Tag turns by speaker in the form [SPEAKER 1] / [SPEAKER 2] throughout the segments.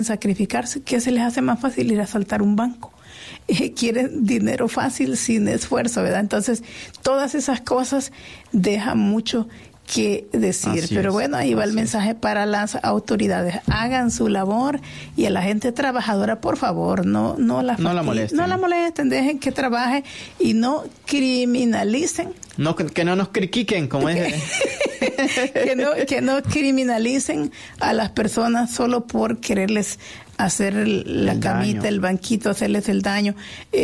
[SPEAKER 1] sacrificarse. ¿Qué se les hace más fácil? Ir a asaltar un banco. Quieren dinero fácil sin esfuerzo, ¿verdad? Entonces, todas esas cosas dejan mucho que decir. Pero bueno, ahí va el mensaje para las autoridades. Hagan su labor, y a la gente trabajadora, por favor, no la molesten. No la molesten, dejen que trabaje y no criminalicen.
[SPEAKER 2] No, que no nos critiquen, como es.
[SPEAKER 1] que no criminalicen a las personas solo por quererles hacer la camita, el banquito, hacerles el daño.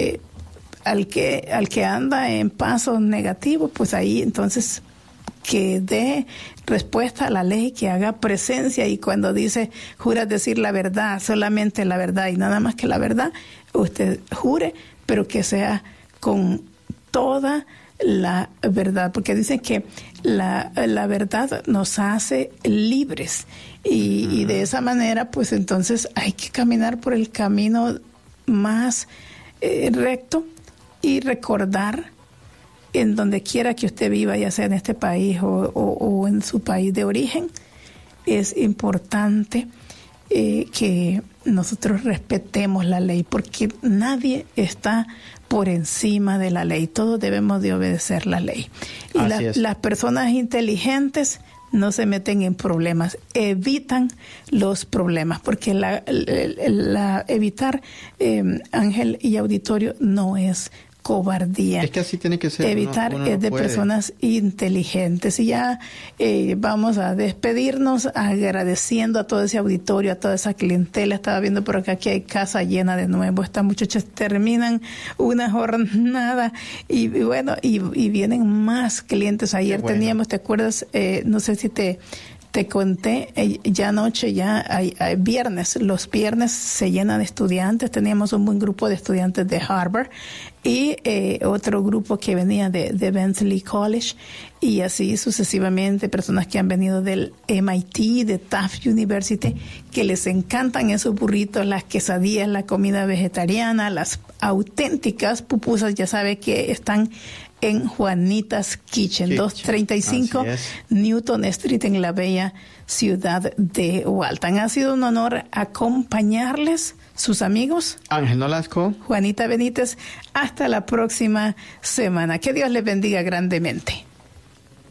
[SPEAKER 1] Al que anda en pasos negativos, pues ahí entonces que dé respuesta a la ley, que haga presencia, y cuando dice juras decir la verdad, solamente la verdad y nada más que la verdad, usted jure, pero que sea con toda la verdad, porque dicen que la verdad nos hace libres, y de esa manera pues entonces hay que caminar por el camino más recto y recordar en donde quiera que usted viva, ya sea en este país o en su país de origen, es importante que nosotros respetemos la ley, porque nadie está por encima de la ley. Todos debemos de obedecer la ley. Y las personas inteligentes no se meten en problemas, evitan los problemas, porque evitar, Ángel y auditorio, no es cobardía.
[SPEAKER 2] Es que así tiene que ser.
[SPEAKER 1] Evitar
[SPEAKER 2] uno
[SPEAKER 1] es de personas inteligentes. Y ya vamos a despedirnos agradeciendo a todo ese auditorio, a toda esa clientela. Estaba viendo por acá que hay casa llena de nuevo. Estas muchachas terminan una jornada y bueno, y vienen más clientes. Ayer teníamos, ¿te acuerdas? No sé si te conté, ya anoche, hay viernes, los viernes se llenan de estudiantes. Teníamos un buen grupo de estudiantes de Harvard y otro grupo que venía de Bentley College, y así sucesivamente, personas que han venido del MIT, de Tufts University, que les encantan esos burritos, las quesadillas, la comida vegetariana, las auténticas pupusas, ya sabe que están en Juanita's Kitchen, 235 Newton Street, en la bella ciudad de Walton. Ha sido un honor acompañarles, sus amigos
[SPEAKER 2] Ángel Nolasco,
[SPEAKER 1] Juanita Benítez. Hasta la próxima semana. Que Dios les bendiga grandemente.